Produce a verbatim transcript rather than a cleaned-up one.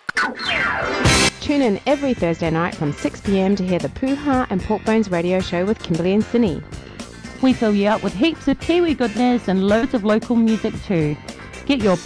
Tune in every Thursday night from six p m to hear the Pooha and Pork Bones radio show with Kimberly and Cindy. We fill you up with heaps of Kiwi goodness and loads of local music too. Get your